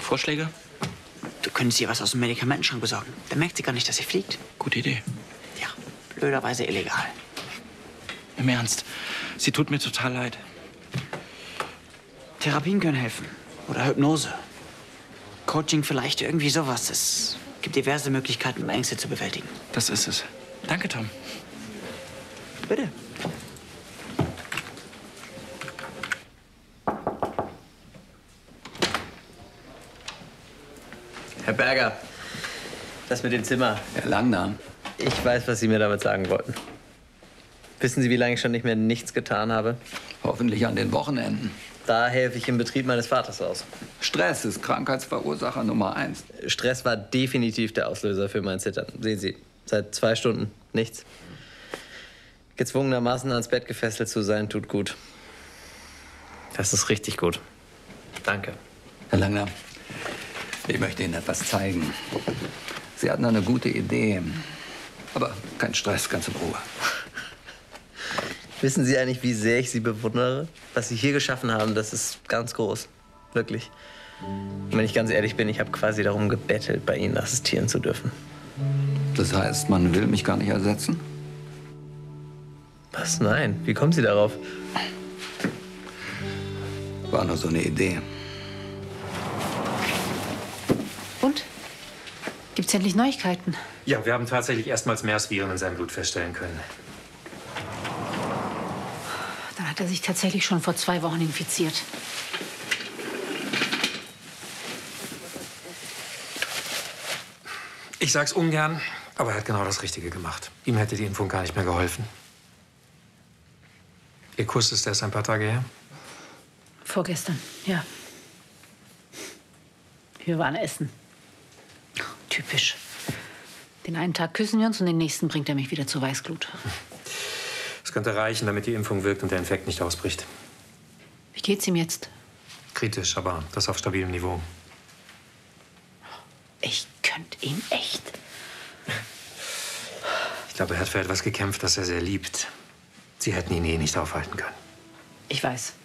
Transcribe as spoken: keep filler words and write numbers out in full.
Vorschläge? Du könntest ihr was aus dem Medikamentenschrank besorgen. Dann merkt sie gar nicht, dass sie fliegt. Gute Idee. Ja, blöderweise illegal. Im Ernst, sie tut mir total leid. Therapien können helfen. Oder Hypnose. Coaching vielleicht, irgendwie sowas. Es gibt diverse Möglichkeiten, um Ängste zu bewältigen. Das ist es. Danke, Tom. Bitte. Herr Berger, das mit dem Zimmer. Herr Langnam. Ich weiß, was Sie mir damit sagen wollten. Wissen Sie, wie lange ich schon nicht mehr nichts getan habe? Hoffentlich an den Wochenenden. Da helfe ich im Betrieb meines Vaters aus. Stress ist Krankheitsverursacher Nummer eins. Stress war definitiv der Auslöser für mein Zittern. Sehen Sie, seit zwei Stunden nichts. Gezwungenermaßen ans Bett gefesselt zu sein, tut gut. Das ist richtig gut. Danke. Herr Langnam, ich möchte Ihnen etwas zeigen. Sie hatten eine gute Idee. Aber kein Stress, ganz in Ruhe. Wissen Sie eigentlich, wie sehr ich Sie bewundere? Was Sie hier geschaffen haben, das ist ganz groß. Wirklich. Und wenn ich ganz ehrlich bin, ich habe quasi darum gebettelt, bei Ihnen assistieren zu dürfen. Das heißt, man will mich gar nicht ersetzen? Was? Nein. Wie kommen Sie darauf? War nur so eine Idee. Und? Gibt's endlich Neuigkeiten? Ja, wir haben tatsächlich erstmals MERS-Viren in seinem Blut feststellen können. Dann hat er sich tatsächlich schon vor zwei Wochen infiziert. Ich sag's ungern, aber er hat genau das Richtige gemacht. Ihm hätte die Impfung gar nicht mehr geholfen. Ihr Kuss ist erst ein paar Tage her? Vorgestern, ja. Wir waren essen. Typisch. Den einen Tag küssen wir uns und den nächsten bringt er mich wieder zur Weißglut. Es könnte reichen, damit die Impfung wirkt und der Infekt nicht ausbricht. Wie geht's ihm jetzt? Kritisch, aber das auf stabilem Niveau. Ich könnte ihn echt. Ich glaube, er hat für etwas gekämpft, das er sehr liebt. Sie hätten ihn eh nicht aufhalten können. Ich weiß.